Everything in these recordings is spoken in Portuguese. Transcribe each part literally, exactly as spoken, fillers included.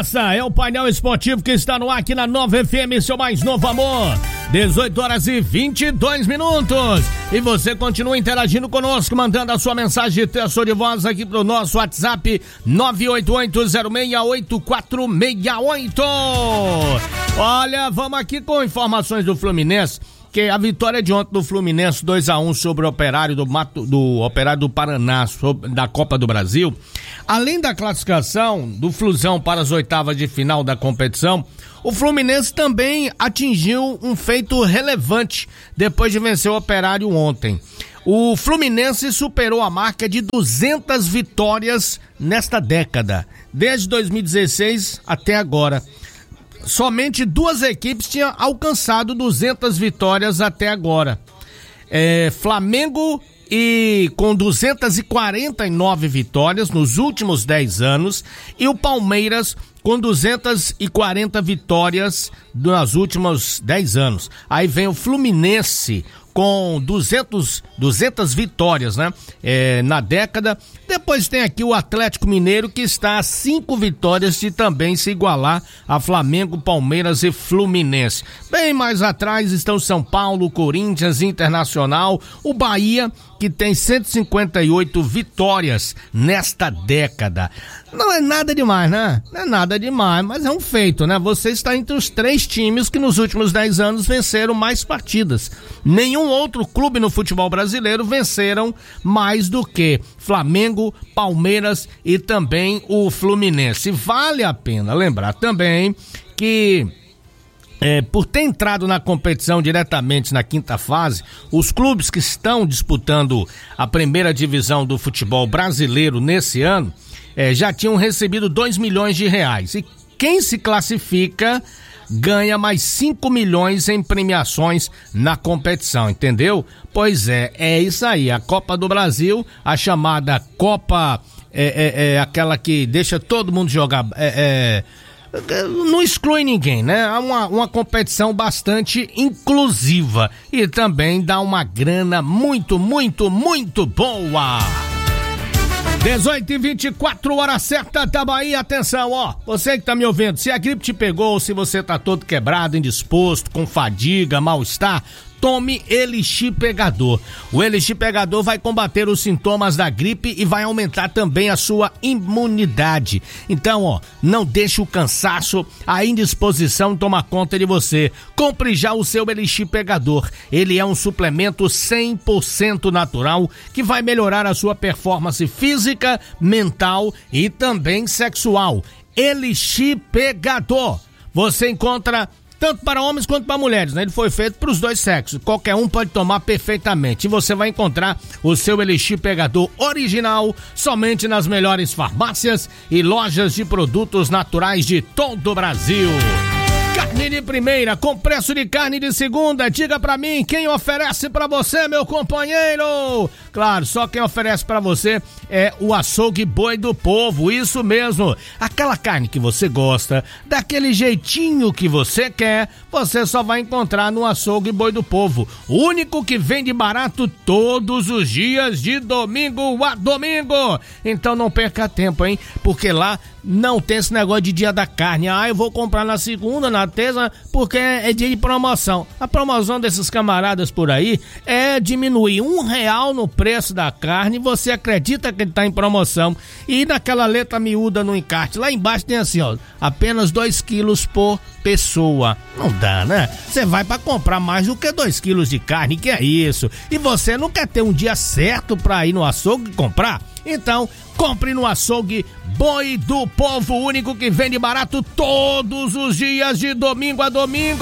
Essa é o painel esportivo que está no ar aqui na Nova F M, seu mais novo amor. dezoito horas e vinte e dois minutos. E você continua interagindo conosco, mandando a sua mensagem de texto de voz aqui pro nosso WhatsApp nove oito oito zero seis oito quatro seis oito. Olha, vamos aqui com informações do Fluminense. Que a vitória de ontem do Fluminense dois a um sobre o Operário do Mato, do Operário do Paraná, sobre, da Copa do Brasil, além da classificação do Flusão para as oitavas de final da competição, o Fluminense também atingiu um feito relevante depois de vencer o Operário ontem. O Fluminense superou a marca de duzentas vitórias nesta década, desde dois mil e dezesseis até agora. Somente duas equipes tinham alcançado duzentas vitórias até agora. É, Flamengo e com duzentas e quarenta e nove vitórias nos últimos dez anos e o Palmeiras com duzentas e quarenta vitórias nos últimos dez anos. Aí vem o Fluminense com duzentas, duzentas vitórias, né? É, na década. Depois tem aqui o Atlético Mineiro, que está a cinco vitórias de também se igualar a Flamengo, Palmeiras e Fluminense. Bem mais atrás estão São Paulo, Corinthians, Internacional, o Bahia, que tem cento e cinquenta e oito vitórias nesta década. Não é nada demais, né? Não é nada demais, mas é um feito, né? Você está entre os três times que nos últimos dez anos venceram mais partidas. Nenhum outro clube no futebol brasileiro venceram mais do que Flamengo, Palmeiras e também o Fluminense. Vale a pena lembrar também que É, por ter entrado na competição diretamente na quinta fase, os clubes que estão disputando a primeira divisão do futebol brasileiro nesse ano é, já tinham recebido dois milhões de reais. E quem se classifica ganha mais cinco milhões em premiações na competição, entendeu? Pois é, é isso aí, a Copa do Brasil, a chamada Copa, é, é, é aquela que deixa todo mundo jogar, é, é não exclui ninguém, né? É uma, uma competição bastante inclusiva e também dá uma grana muito, muito, muito boa. dezoito e vinte e quatro, hora certa da Bahia. Atenção, ó, você que tá me ouvindo, se a gripe te pegou, se você tá todo quebrado, indisposto, com fadiga, mal-estar, tome Elixir Pegador. O Elixir Pegador vai combater os sintomas da gripe e vai aumentar também a sua imunidade. Então, ó, não deixe o cansaço, a indisposição tomar conta de você. Compre já o seu Elixir Pegador. Ele é um suplemento cem por cento natural que vai melhorar a sua performance física, mental e também sexual. Elixir Pegador. Você encontra tanto para homens quanto para mulheres, né? Ele foi feito para os dois sexos. Qualquer um pode tomar perfeitamente. E você vai encontrar o seu Elixir Pegador original somente nas melhores farmácias e lojas de produtos naturais de todo o Brasil. Carne de primeira, com preço de carne de segunda. Diga pra mim quem oferece pra você, meu companheiro. Claro, só quem oferece pra você é o Açougue Boi do Povo, isso mesmo. Aquela carne que você gosta, daquele jeitinho que você quer, você só vai encontrar no Açougue Boi do Povo. O único que vende barato todos os dias, de domingo a domingo. Então não perca tempo, hein? Porque lá não tem esse negócio de dia da carne. Ah, eu vou comprar na segunda, na terça, porque é dia de promoção. A promoção desses camaradas por aí é diminuir um real no preço da carne. Você acredita que ele tá em promoção? E naquela letra miúda no encarte, lá embaixo tem assim, ó, apenas dois quilos por pessoa. Não dá, né? Você vai pra comprar mais do que dois quilos de carne, que é isso? E você não quer ter um dia certo pra ir no açougue comprar? Então, compre no Açougue Boi do Povo, único que vende barato todos os dias, de domingo a domingo.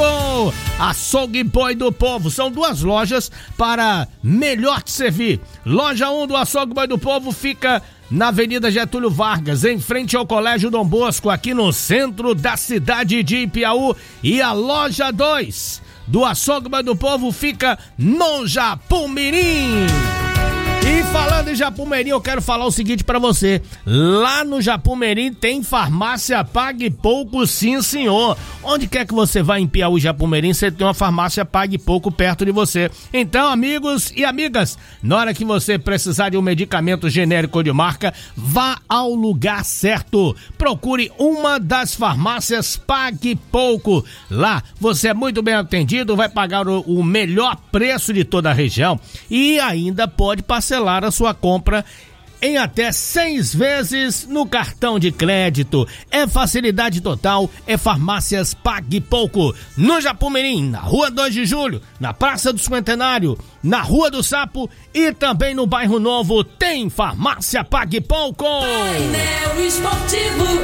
Açougue Boi do Povo, são duas lojas para melhor te servir. Loja um do Açougue Boi do Povo fica na Avenida Getúlio Vargas, em frente ao Colégio Dom Bosco, aqui no centro da cidade de Ipiaú. E a loja dois do Açougue Boi do Povo fica no Japumirim. E falando em Japumirim, eu quero falar o seguinte pra você. Lá no Japumirim tem farmácia Pague Pouco, sim senhor. Onde quer que você vá em Piauí, Japumirim, você tem uma farmácia Pague Pouco perto de você. Então, amigos e amigas, na hora que você precisar de um medicamento genérico de marca, vá ao lugar certo. Procure uma das farmácias Pague Pouco. Lá você é muito bem atendido, vai pagar o, o melhor preço de toda a região e ainda pode parcelar a sua compra em até seis vezes no cartão de crédito. É facilidade total, é farmácias Pague Pouco. No Japumirim, na Rua dois de Julho, na Praça do Cinquentenário, na Rua do Sapo e também no Bairro Novo tem farmácia Pague Pouco. Painel Esportivo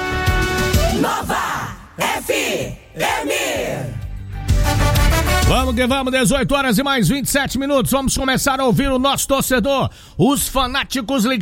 Nova F M. Vamos que vamos, dezoito horas e mais vinte e sete minutos. Vamos começar a ouvir o nosso torcedor, os fanáticos ligados.